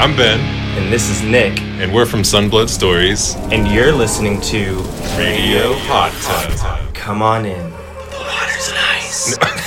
I'm Ben, And this is Nick, and we're from Sunblood Stories. and you're listening to Radio Hot Tub. Come On In. The water's nice.